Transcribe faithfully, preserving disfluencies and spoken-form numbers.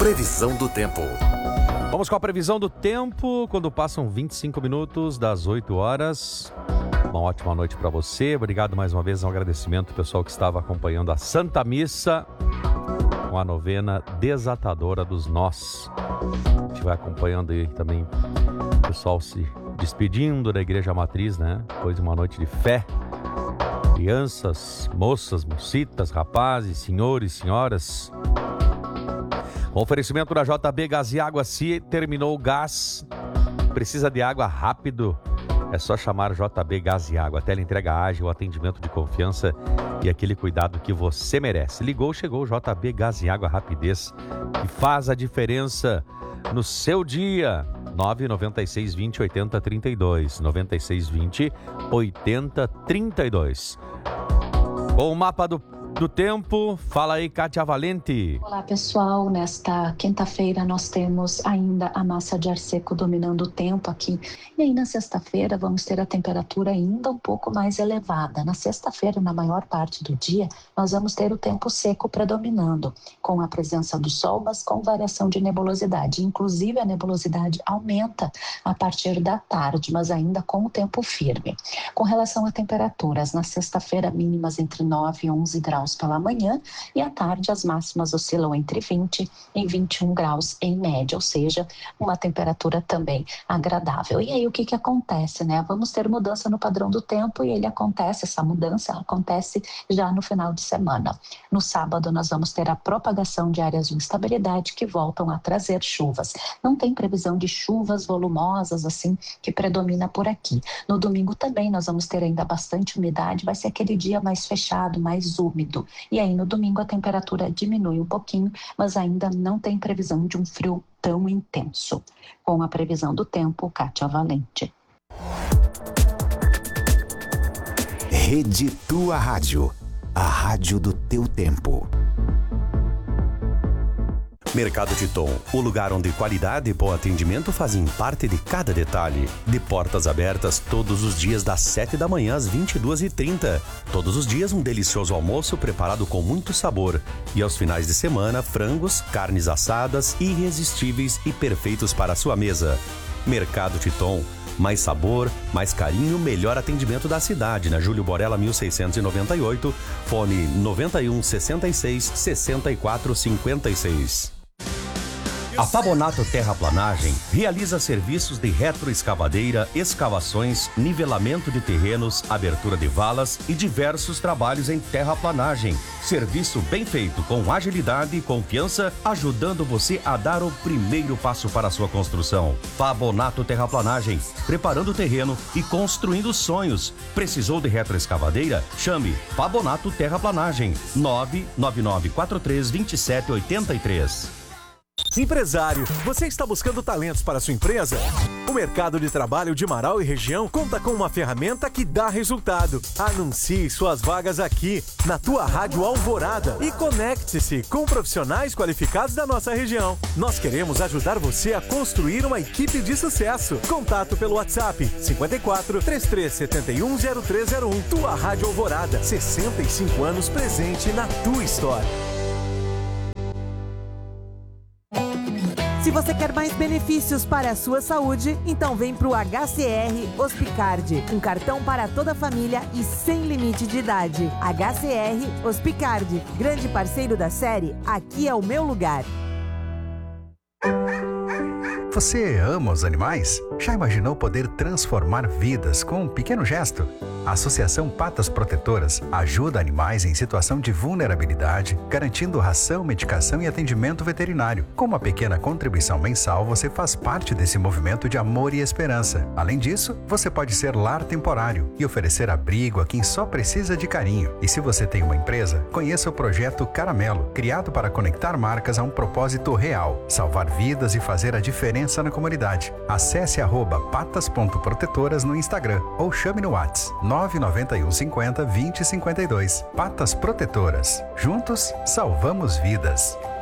Previsão do tempo. Vamos com a previsão do tempo, quando passam vinte e cinco minutos das oito horas. Uma ótima noite para você. Obrigado mais uma vez, um agradecimento ao pessoal que estava acompanhando a Santa Missa com a novena Desatadora dos Nós. A gente vai acompanhando aí também o pessoal se despedindo da Igreja Matriz, né? Depois de uma noite de fé. Crianças, moças, moциtas, rapazes, senhores, senhoras. Com oferecimento da J B Gás e Água, se terminou o gás, precisa de água rápido, é só chamar J B Gás e Água. Teleentrega ágil, atendimento de confiança e aquele cuidado que você merece. Ligou, chegou, J B Gás e Água, rapidez que faz a diferença no seu dia. nove nove seis vinte oitenta trinta e dois, nove seis vinte oitenta trinta e dois. Com o mapa do do tempo, fala aí, Kátia Valente. Olá, pessoal. Nesta quinta-feira nós temos ainda a massa de ar seco dominando o tempo aqui. E aí na sexta-feira vamos ter a temperatura ainda um pouco mais elevada. Na sexta-feira, na maior parte do dia, nós vamos ter o tempo seco predominando, com a presença do sol, mas com variação de nebulosidade. Inclusive, a nebulosidade aumenta a partir da tarde, mas ainda com o tempo firme. Com relação a temperaturas, na sexta-feira, mínimas entre nove e onze graus pela manhã, e à tarde as máximas oscilam entre vinte e vinte e um graus em média, ou seja, uma temperatura também agradável. E aí o que que acontece, né? Vamos ter mudança no padrão do tempo e ele acontece, essa mudança acontece já no final de semana. No sábado nós vamos ter a propagação de áreas de instabilidade que voltam a trazer chuvas. Não tem previsão de chuvas volumosas assim que predomina por aqui. No domingo também nós vamos ter ainda bastante umidade, vai ser aquele dia mais fechado, mais úmido. E aí no domingo a temperatura diminui um pouquinho, mas ainda não tem previsão de um frio tão intenso. Com a previsão do tempo, Kátia Valente. Rede Tua Rádio, a rádio do teu tempo. Mercado Titon, o lugar onde qualidade e bom atendimento fazem parte de cada detalhe. De portas abertas todos os dias das sete da manhã às vinte e duas e trinta. Todos os dias um delicioso almoço preparado com muito sabor. E aos finais de semana, frangos, carnes assadas, irresistíveis e perfeitos para a sua mesa. Mercado Titon. Mais sabor, mais carinho, melhor atendimento da cidade. Na Júlio Borella mil seiscentos e noventa e oito, fone noventa e um, sessenta e seis, sessenta e quatro, cinquenta e seis. A Pabonato Terraplanagem realiza serviços de retroescavadeira, escavações, nivelamento de terrenos, abertura de valas e diversos trabalhos em terraplanagem. Serviço bem feito, com agilidade e confiança, ajudando você a dar o primeiro passo para a sua construção. Pabonato Terraplanagem, preparando o terreno e construindo sonhos. Precisou de retroescavadeira? Chame Pabonato Terraplanagem, nove nove nove quatro três dois sete oito três. Empresário, você está buscando talentos para sua empresa? O mercado de trabalho de Marau e região conta com uma ferramenta que dá resultado. Anuncie suas vagas aqui, na tua Rádio Alvorada, e conecte-se com profissionais qualificados da nossa região. Nós queremos ajudar você a construir uma equipe de sucesso. Contato pelo WhatsApp cinco quatro, três três sete um, zero três zero um. Tua Rádio Alvorada, sessenta e cinco anos presente na tua história. Se você quer mais benefícios para a sua saúde, então vem para o H C R Hospicard, um cartão para toda a família e sem limite de idade. H C R Hospicard, grande parceiro da série Aqui é o Meu Lugar. Você ama os animais? Já imaginou poder transformar vidas com um pequeno gesto? A Associação Patas Protetoras ajuda animais em situação de vulnerabilidade, garantindo ração, medicação e atendimento veterinário. Com uma pequena contribuição mensal, você faz parte desse movimento de amor e esperança. Além disso, você pode ser lar temporário e oferecer abrigo a quem só precisa de carinho. E se você tem uma empresa, conheça o projeto Caramelo, criado para conectar marcas a um propósito real, salvar vidas e fazer a diferença na comunidade. Acesse arroba patas ponto protetoras no Instagram ou chame no WhatsApp nove nove um cinquenta, vinte cinquenta e dois. Patas Protetoras. Juntos, salvamos vidas.